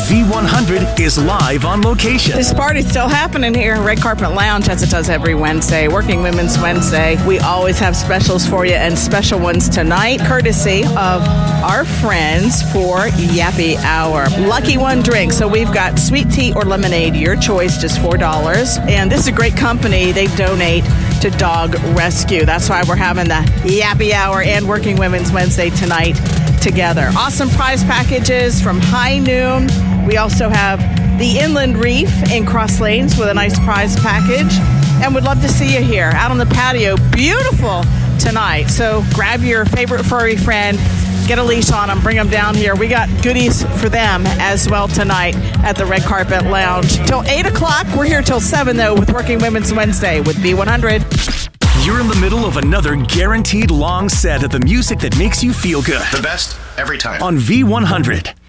V100 is live on location. This party's still happening here in Red Carpet Lounge, as it does every Wednesday, Working Women's Wednesday. We always have specials for you, and special ones tonight, courtesy of our friends for Yappy Hour. Lucky One drink. So we've got sweet tea or lemonade, your choice, just $4. And this is a great company. They donate to Dog Rescue. That's why we're having the Yappy Hour and Working Women's Wednesday tonight together. Awesome prize packages from High Noon. We also have the Inland Reef in Cross Lanes with a nice prize package. And we'd love to see you here out on the patio. Beautiful tonight. So grab your favorite furry friend, get a leash on them, bring them down here. We got goodies for them as well tonight at the Red Carpet Lounge. Till 8 o'clock. We're here till 7, though, with Working Women's Wednesday with V100. You're in the middle of another guaranteed long set of the music that makes you feel good. The best every time. On V100.